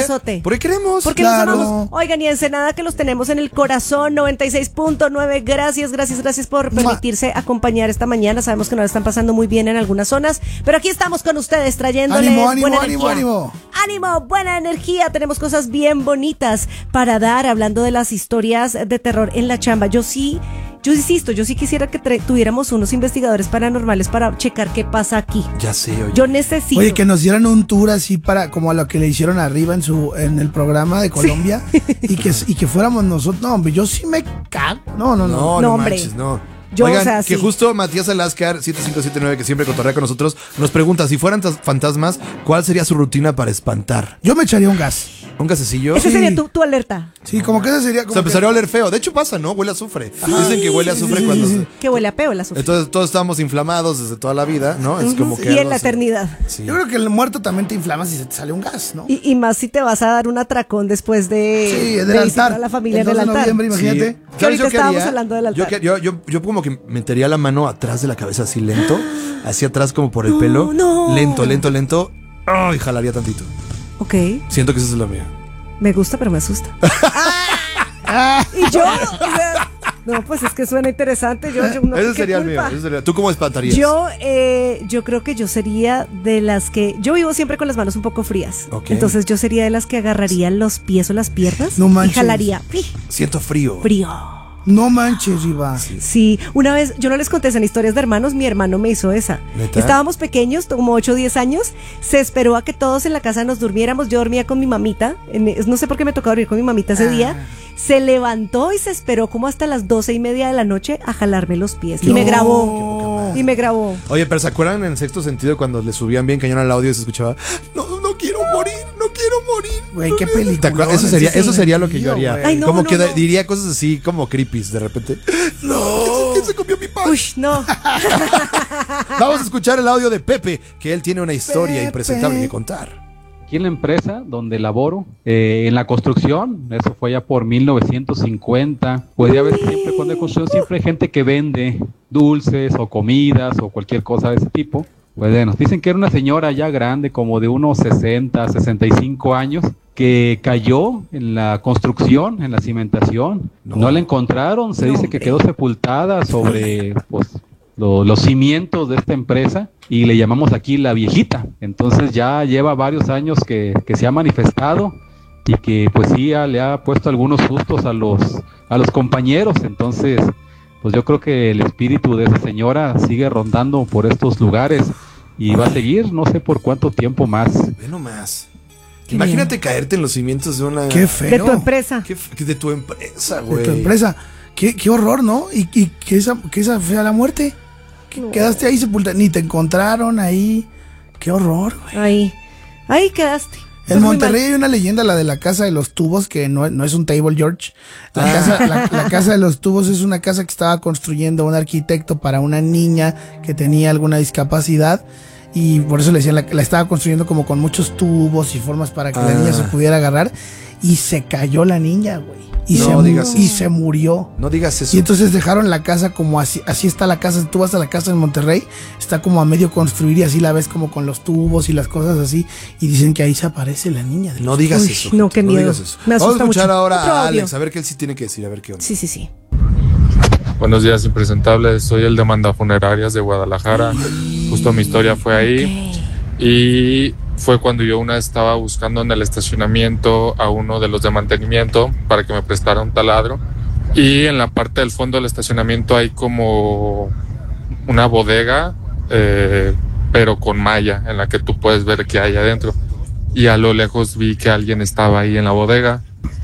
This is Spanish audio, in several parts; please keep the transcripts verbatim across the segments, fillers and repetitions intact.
abrazote. Porque queremos. Porque Claro. los amamos. Oigan, y Ensenada, que los tenemos en el corazón, noventa y seis punto nueve. Gracias, gracias, gracias por permitirse acompañar esta mañana. Sabemos que nos la están pasando muy bien en algunas zonas, pero aquí estamos con ustedes trayéndoles Ánimo, ánimo, buena ánimo, energía. ánimo. Ánimo, buena energía. Tenemos cosas bien bonitas para dar, hablando de las historias de terror en la chamba. Yo sí, yo insisto, yo sí quisiera que tra- tuviéramos unos investigadores paranormales para checar qué pasa aquí. Ya sé, oye. Yo necesito. Oye, que nos dieran un tour así para, como a lo que le hicieron arriba en su, en el programa de Colombia, y que, y que fuéramos nosotros. No, hombre, yo sí me cago. No, no, no. No, no, No, hombre. manches, no. Yo, Oigan, o sea, que sí. justo Matías Alascar, siete cinco siete nueve, que siempre cotorrea con nosotros, nos pregunta, si fueran tas- fantasmas, ¿cuál sería su rutina para espantar? Yo me echaría un gas. ¿Un gasecillo? Esa Sí. sería tu, tu alerta. Sí, como que ese sería Se como. empezaría a que- oler feo. De hecho pasa, ¿no? Huele a azufre. Dicen que huele a azufre sí, cuando... sí, se- sí. Que huele a peo el azufre. Entonces todos estamos inflamados desde toda la vida, ¿no? Es como que... Y en algo la así. eternidad. Sí. Yo creo que el muerto también te inflamas y se te sale un gas, ¿no? Y, y más si te vas a dar un atracón después de, Sí, de del visitar altar. a la familia El del dos de altar. noviembre, imagínate. Sí. Que ahorita ¿Sabes yo qué estábamos haría? hablando del altar. Yo, que- yo, yo, yo como que metería la mano atrás de la cabeza así lento, hacia atrás como por el No, pelo. no. Lento, lento, lento. Ay, jalaría tantito. Ok, Siento que esa es la mía. me gusta, pero me asusta. Ah, y yo, o sea, no, pues es que suena interesante. Yo, yo no, ese ¿qué sería el mío. culpa? ese sería- ¿Tú cómo espantarías? Yo, eh, yo creo que yo sería de las que... Yo vivo siempre con las manos un poco frías. Ok. Entonces yo sería de las que agarraría los pies o las piernas No y manches. jalaría. ¡Pi! Siento frío. Frío. No manches, Riva. Sí, una vez, yo no les conté, en historias de hermanos, mi hermano me hizo esa. ¿Neta? Estábamos pequeños, como ocho o diez años, se esperó a que todos en la casa nos durmiéramos, yo dormía con mi mamita, en- no sé por qué me tocó dormir con mi mamita ese Ah. día, se levantó y se esperó como hasta las doce y media de la noche a jalarme los pies. Y me No. grabó, y me grabó. Oye, pero ¿se acuerdan en sexto sentido cuando le subían bien cañón al audio y se escuchaba? No, no quiero morir, no quiero morir. Güey, no qué quiero-" película. ¿Te acuerdas? Eso sería, eso sería lo que yo haría. Ay, no, como no, que no. diría cosas así como creepies de repente. No, ¿quién se comió mi pan? Uy, no. Vamos a escuchar el audio de Pepe, que él tiene una historia Pepe. impresentable que contar. Aquí en la empresa donde laboro, eh, en la construcción, eso fue ya por mil novecientos cincuenta, pues ya ves, siempre cuando hay construcción siempre hay gente que vende dulces o comidas o cualquier cosa de ese tipo. Pues bueno, dicen que era una señora ya grande, como de unos sesenta, sesenta y cinco años, que cayó en la construcción, en la cimentación. No. No, la encontraron, se No, dice hombre. que quedó sepultada sobre pues, lo- los cimientos de esta empresa y le llamamos aquí la viejita. Entonces ya lleva varios años que, que se ha manifestado y que pues sí ya le ha puesto algunos sustos a los, a los compañeros. Entonces pues yo creo que el espíritu de esa señora sigue rondando por estos lugares y va a seguir no sé por cuánto tiempo más. Ve nomás. Qué Imagínate caerte en los cimientos de una... Qué feo. De tu empresa. Qué f- de tu empresa, De güey. tu empresa. Qué, qué horror, ¿no? Y, y que esa, que esa fea la muerte. Que No. quedaste ahí sepultada. Ni te encontraron ahí. Qué horror, güey. Ahí, ahí quedaste. En Pues muy Monterrey mal. hay una leyenda, la de la casa de los tubos, que no, no es un table, George. La, Ah. casa, la, la casa de los tubos es una casa que estaba construyendo un arquitecto para una niña que tenía alguna discapacidad. Y por eso le decían, la, la estaba construyendo como con muchos tubos y formas para que la Ah. niña se pudiera agarrar. Y se cayó la niña, güey. Y, No se, mu- digas y eso. se murió. No digas eso. Y entonces dejaron la casa como así, así está la casa. Tú vas a la casa en Monterrey, está como a medio construir y así la ves como con los tubos y las cosas así. Y dicen que ahí se aparece la niña. No digas Uy, eso. no, gente, qué miedo. digas eso. Me Vamos a asusta escuchar mucho. ahora Otro a audio. Alex, a ver qué él sí tiene que decir, a ver qué onda. Sí, sí, sí. Buenos días, impresentables. Soy el de Mandafunerarias de Guadalajara. Justo mi historia fue ahí. Y fue cuando yo una vez estaba buscando en el estacionamiento a uno de los de mantenimiento para que me prestara un taladro. Y en la parte del fondo del estacionamiento hay como una bodega, eh, pero con malla, en la que tú puedes ver qué hay adentro. Y a lo lejos vi que alguien estaba ahí en la bodega.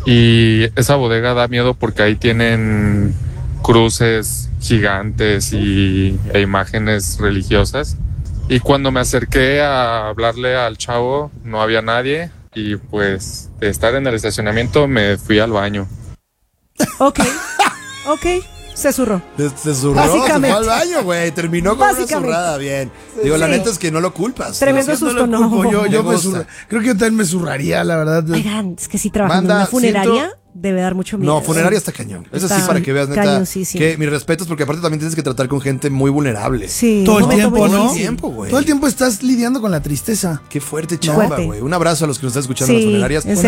Y esa bodega da miedo porque ahí tienen cruces gigantes y, e imágenes religiosas. Y cuando me acerqué a hablarle al chavo, no había nadie. Y pues de estar en el estacionamiento me fui al baño. Ok, ok, se zurró. Se, se zurró, se Básicamente. fue al baño, güey. Terminó con una Básicamente. zurrada, bien. Digo, la Sí. neta es que no lo culpas. Tremendo Lo siento, susto, lo no. culpo, yo, yo Me me gusta. zurra- creo que yo también me zurraría, la verdad. Oigan, es que si trabajan Manda, en una funeraria, siento- debe dar mucho miedo. No, funeraria está cañón. Eso sí, Está para que veas, neta, cañoncísimo. que mis respetos, porque aparte también tienes que tratar con gente muy vulnerable. Sí, Todo el un momento tiempo, muy ¿no? difícil. Tiempo, güey. Todo el tiempo estás lidiando con la tristeza. Qué fuerte chamba, Fuerte. güey. Un abrazo a los que nos están escuchando en Sí, las funerarias. en